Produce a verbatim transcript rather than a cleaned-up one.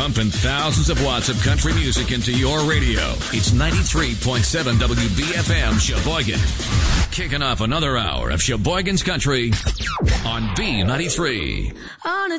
pumping thousands of watts of country music into your radio. It's ninety-three point seven W B F M Sheboygan. Kicking off another hour of Sheboygan's Country on B ninety-three. On a